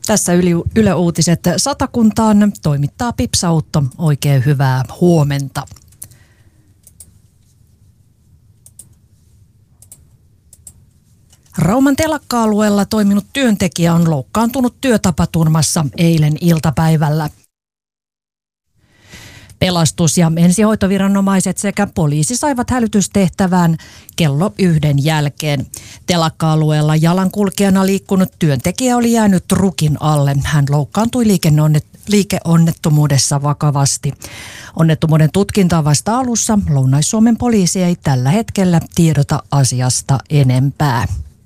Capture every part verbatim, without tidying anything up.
Tässä Yle Uutiset Satakuntaan toimittaa Pipsautto. Oikein hyvää huomenta. Rauman telakka-alueella toiminut työntekijä on loukkaantunut työtapaturmassa eilen iltapäivällä. Pelastus- ja ensihoitoviranomaiset sekä poliisi saivat hälytystehtävään kello yhden jälkeen. Telakka-alueella jalankulkijana liikkunut työntekijä oli jäänyt rukin alle. Hän loukkaantui liikeonnettomuudessa vakavasti. Onnettomuuden tutkinta on vasta alussa. Lounais-Suomen poliisi ei tällä hetkellä tiedota asiasta enempää.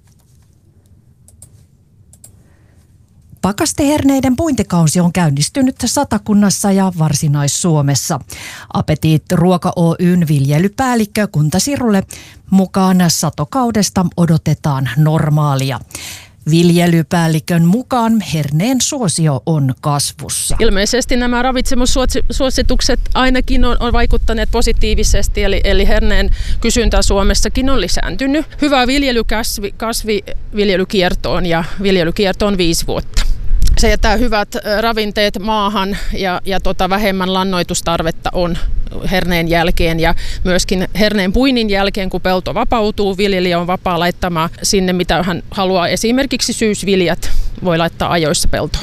Pakasteherneiden puintikausi on käynnistynyt Satakunnassa ja Varsinais-Suomessa. Apetit Ruoka Oy:n viljelypäällikkö Kunta Sirulle mukaan satokaudesta odotetaan normaalia. Viljelypäällikön mukaan herneen suosio on kasvussa. Ilmeisesti nämä ravitsemussuositukset ainakin on, on vaikuttaneet positiivisesti, eli, eli herneen kysyntä Suomessakin on lisääntynyt. Hyvä viljelykasvi, kasviviljelykiertoon ja viljelykiertoon viisi vuotta. Se jättää hyvät ravinteet maahan ja, ja tota vähemmän lannoitustarvetta on herneen jälkeen ja myöskin herneen puinnin jälkeen, kun pelto vapautuu, viljelijä on vapaa laittamaan sinne, mitä hän haluaa. Esimerkiksi syysviljat voi laittaa ajoissa peltoon.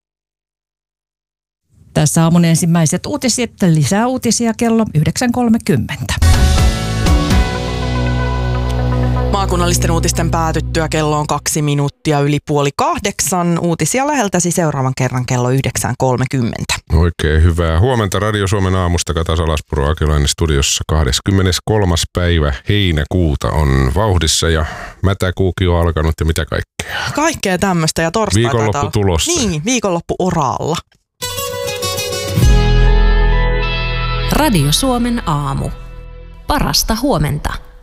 Tässä aamun ensimmäiset uutiset, lisää uutisia kello yhdeksän kolmekymmentä. Maakunnallisten uutisten päätyttyä kello on kaksi minuuttia yli puoli kahdeksan. Uutisia läheltäsi seuraavan kerran kello yhdeksän kolmekymmentä. Oikein hyvää huomenta Radio Suomen aamusta. Kata Salaspuro Akilainen studiossa. kahdeskymmeneskolmas päivä heinäkuuta on vauhdissa ja mätäkuukin on alkanut ja mitä kaikkea. Kaikkea tämmöistä ja torstaita. Viikonloppu tulossa. Niin, viikonloppu oraalla. Radio Suomen aamu. Parasta huomenta.